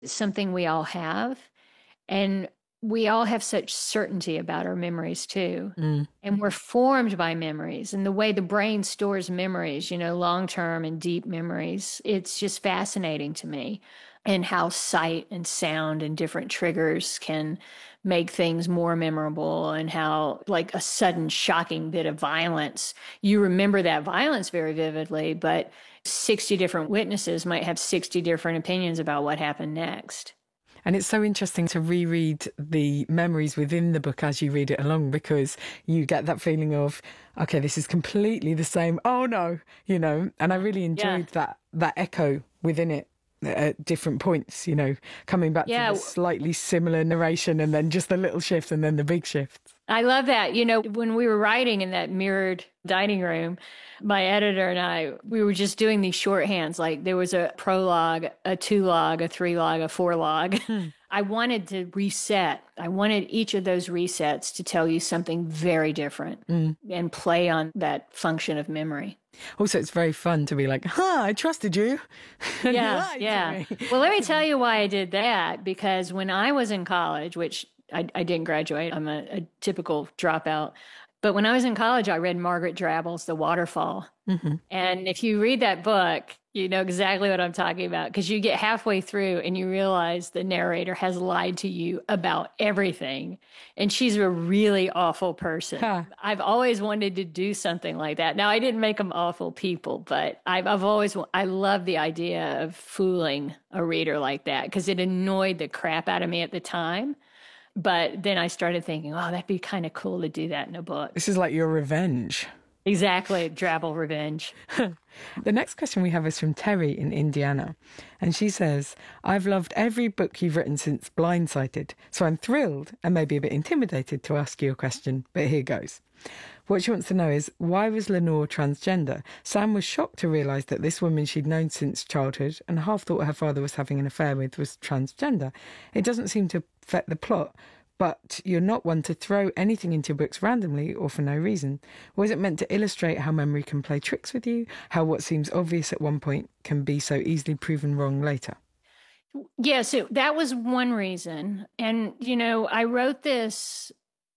something we all have. And we all have such certainty about our memories too. Mm. And we're formed by memories and the way the brain stores memories, long term and deep memories. It's just fascinating to me. And how sight and sound and different triggers can make things more memorable, and how, like, a sudden shocking bit of violence, you remember that violence very vividly, but 60 different witnesses might have 60 different opinions about what happened next. And it's so interesting to reread the memories within the book as you read it along, because you get that feeling of, okay, this is completely the same. Oh no, and I really Yeah. enjoyed that echo within it at different points, coming back to Yeah. the slightly similar narration and then just the little shift and then the big shift. I love that. When we were writing in that mirrored dining room, my editor and I, we were just doing these shorthands. Like, there was a prologue, a 2 log, a 3 log, a 4 log. I wanted to reset. I wanted each of those resets to tell you something very different and play on that function of memory. Also, it's very fun to be like, I trusted you. And you Yeah, lied to yeah. me. Well, let me tell you why I did that. Because when I was in college, which I didn't graduate, I'm a typical dropout. But when I was in college, I read Margaret Drabble's The Waterfall. Mm-hmm. And if you read that book, you know exactly what I'm talking about, because you get halfway through and you realize the narrator has lied to you about everything. And she's a really awful person. Huh. I've always wanted to do something like that. Now, I didn't make them awful people, but I love the idea of fooling a reader like that, because it annoyed the crap out of me at the time. But then I started thinking, oh, that'd be kind of cool to do that in a book. This is like your revenge. Exactly. Drabble revenge. The next question we have is from Terry in Indiana. And she says, I've loved every book you've written since Blindsided, so I'm thrilled and maybe a bit intimidated to ask you a question, but here goes. What she wants to know is, why was Lenore transgender? Sam was shocked to realise that this woman she'd known since childhood and half thought her father was having an affair with was transgender. It doesn't seem to affect the plot, but you're not one to throw anything into books randomly or for no reason. Was it meant to illustrate how memory can play tricks with you? How what seems obvious at one point can be so easily proven wrong later? Yeah, so that was one reason. And, I wrote this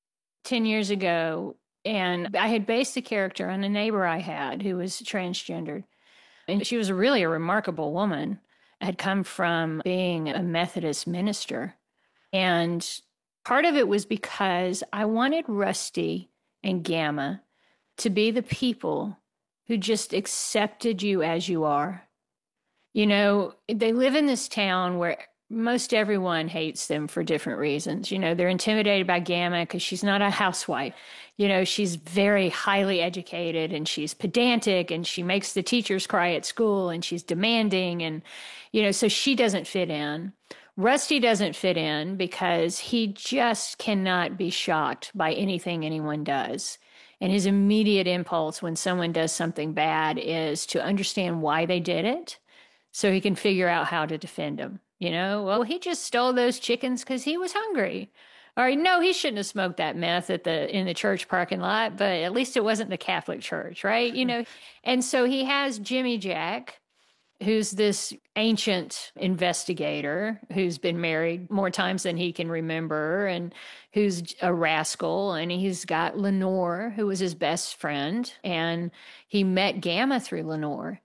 10 years ago, and I had based the character on a neighbor I had who was transgendered. And she was really a remarkable woman, had come from being a Methodist minister. And part of it was because I wanted Rusty and Gamma to be the people who just accepted you as you are. They live in this town where most everyone hates them for different reasons. They're intimidated by Gamma because she's not a housewife. She's very highly educated and she's pedantic and she makes the teachers cry at school and she's demanding. And, so she doesn't fit in. Rusty doesn't fit in because he just cannot be shocked by anything anyone does. And his immediate impulse when someone does something bad is to understand why they did it so he can figure out how to defend them. Well, he just stole those chickens because he was hungry. Or no, he shouldn't have smoked that meth in the church parking lot, but at least it wasn't the Catholic Church, right? And so he has Jimmy Jack, who's this ancient investigator who's been married more times than he can remember and who's a rascal. And he's got Lenore, who was his best friend. And he met Gamma through Lenore.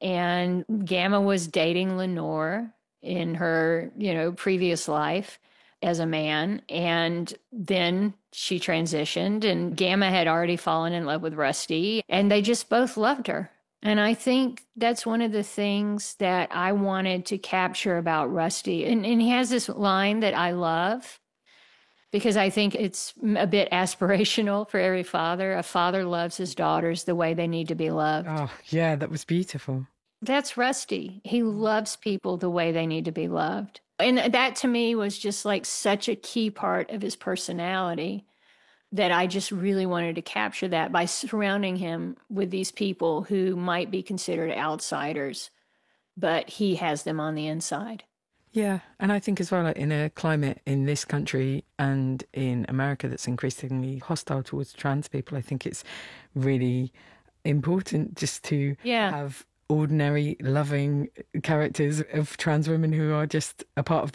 And Gamma was dating Lenore in her, previous life as a man. And then she transitioned, and Gamma had already fallen in love with Rusty, and they just both loved her. And I think that's one of the things that I wanted to capture about Rusty. And he has this line that I love because I think it's a bit aspirational for every father. A father loves his daughters the way they need to be loved. Oh, yeah, that was beautiful. That's Rusty. He loves people the way they need to be loved. And that to me was just like such a key part of his personality that I just really wanted to capture that by surrounding him with these people who might be considered outsiders, but he has them on the inside. Yeah, and I think as well, like in a climate in this country and in America that's increasingly hostile towards trans people, I think it's really important just to have ordinary, loving characters of trans women who are just a part of